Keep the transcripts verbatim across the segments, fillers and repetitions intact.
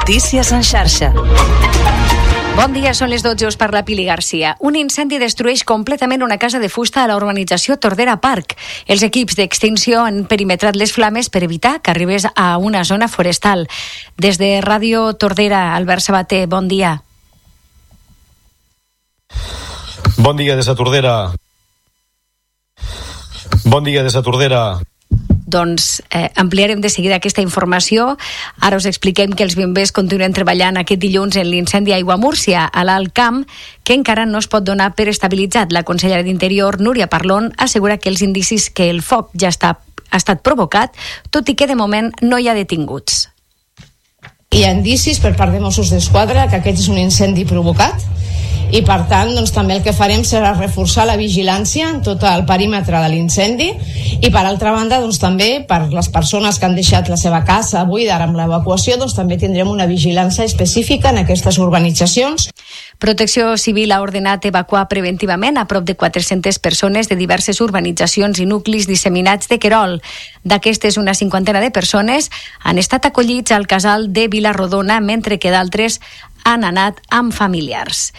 Notícies en xarxa. Bon dia, són les dotze, us parla Pili Garcia. Un incendi destrueix completament una casa de fusta a la urbanització Tordera Park. Els equips d'extinció han perimetrat les flames per evitar que arribés a una zona forestal. Des de Ràdio Tordera, Albert Sabater, bon dia. Bon dia des de Tordera. Bon dia des de Tordera. Doncs eh, ampliarem de seguida aquesta informació. Ara us expliquem que els bombers continuen treballant aquest dilluns en l'incendi a Aiguamúrcia, a l'Alt Camp, que encara no es pot donar per estabilitzat. La consellera d'Interior, Núria Parlon, assegura que els indicis que el foc ja està, ha estat provocat, tot i que de moment no hi ha detinguts. Hi ha indicis per part de Mossos d'Esquadra que aquest és un incendi provocat i per tant doncs, també el que farem serà reforçar la vigilància en tot el perímetre de l'incendi i per altra banda doncs, també per les persones que han deixat la seva casa buida amb l'evacuació doncs, també tindrem una vigilància específica en aquestes urbanitzacions. Protecció Civil ha ordenat evacuar preventivament a prop de quatre-centes persones de diverses urbanitzacions i nuclis disseminats de Querol. D'aquestes, una cinquantena de persones han estat acollits al casal de Vilarrodona, mentre que d'altres han anat amb familiars.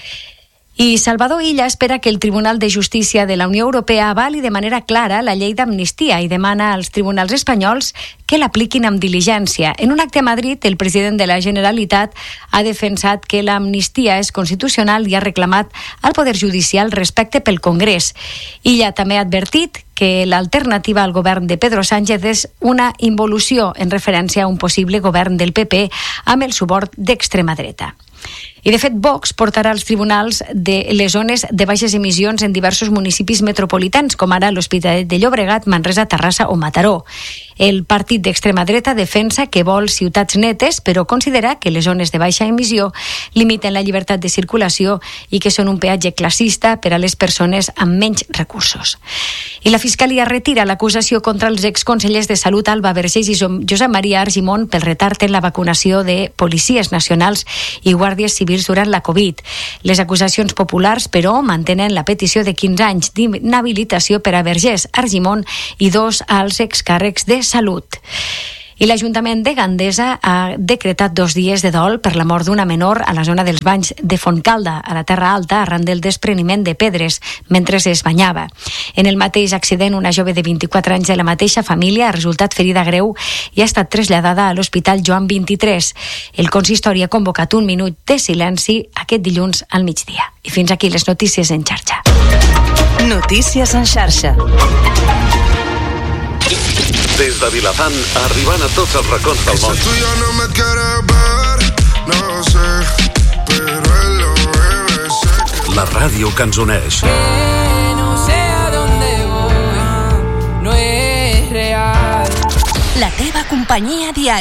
I Salvador Illa espera que el Tribunal de Justícia de la Unió Europea avali de manera clara la llei d'amnistia i demana als tribunals espanyols que l'apliquin amb diligència. En un acte a Madrid, el president de la Generalitat ha defensat que l'amnistia és constitucional i ha reclamat al Poder Judicial respecte pel Congrés. Illa també ha advertit que l'alternativa al govern de Pedro Sánchez és una involució en referència a un possible govern del P P amb el suport d'extrema dreta. I, de fet, Vox portarà als tribunals de les zones de baixes emissions en diversos municipis metropolitans, com ara l'Hospitalet de Llobregat, Manresa, Terrassa o Mataró. El partit d'extrema dreta defensa que vol ciutats netes, però considera que les zones de baixa emissió limiten la llibertat de circulació i que són un peatge classista per a les persones amb menys recursos. I la Fiscalia retira l'acusació contra els exconsellers de Salut Alba Vergés i Josep Maria Argimon pel retard en la vacunació de policies nacionals i guàrdies civils durant la Covid. Les acusacions populars, però, mantenen la petició de quinze anys d'inhabilitació per a Vergés, Argimon i dos als excàrrecs de Salut. I l'Ajuntament de Gandesa ha decretat dos dies de dol per la mort d'una menor a la zona dels banys de Fontcalda, a la Terra Alta, arran del despreniment de pedres mentre es banyava. En el mateix accident, una jove de vint-i-quatre anys de la mateixa família ha resultat ferida greu i ha estat traslladada a l'Hospital Joan vint-i-tres. El consistori ha convocat un minut de silenci aquest dilluns al migdia. I fins aquí les notícies en xarxa. Notícies en xarxa. Des de Vilafant, arribant a tots els racons del món. La ràdio que ens uneix. La teva companyia diària.